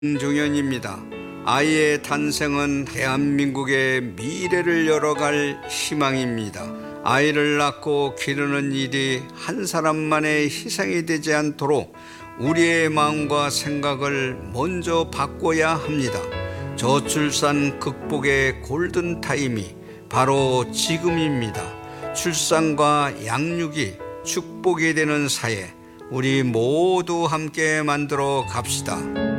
김종현입니다. 아이의 탄생은 대한민국의 미래를 열어갈 희망입니다. 아이를 낳고 기르는 일이 한 사람만의 희생이 되지 않도록 우리의 마음과 생각을 먼저 바꿔야 합니다. 저출산 극복의 골든타임이 바로 지금입니다. 출산과 양육이 축복이 되는 사회, 우리 모두 함께 만들어 갑시다.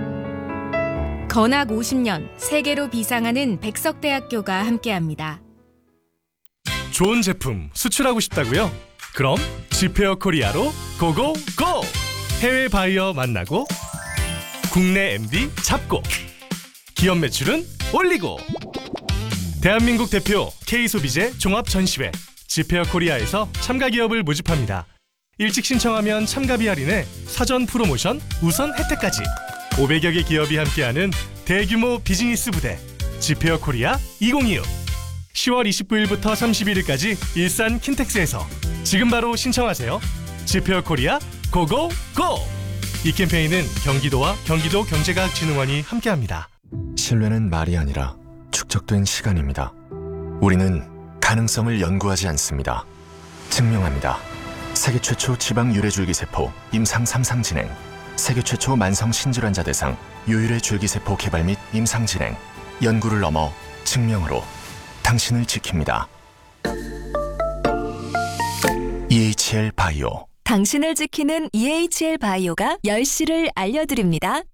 건학 50년 세계로 비상하는 백석대학교가 함께합니다. 좋은 제품 수출하고 싶다고요? 그럼 지페어 코리아로 고고고! 해외 바이어 만나고 국내 MD 잡고 기업 매출은 올리고 대한민국 대표 K소비재 종합전시회 지페어 코리아에서 참가 기업을 모집합니다. 일찍 신청하면 참가비 할인에 사전 프로모션 우선 혜택까지 500여 개 기업이 함께하는 대규모 비즈니스 부대 지페어 코리아 2026 10월 29일부터 31일까지 일산 킨텍스에서 지금 바로 신청하세요. 지페어 코리아 고고고! 이 캠페인은 경기도와 경기도 경제과학진흥원이 함께합니다. 신뢰는 말이 아니라 축적된 시간입니다. 우리는 가능성을 연구하지 않습니다. 증명합니다. 세계 최초 지방 유래줄기세포 임상 3상 진행, 세계 최초 만성 신질환자 대상 유일의 줄기세포 개발 및 임상 진행, 연구를 넘어 증명으로 당신을 지킵니다. EHL 바이오. 당신을 지키는 EHL 바이오가 10시를 알려드립니다.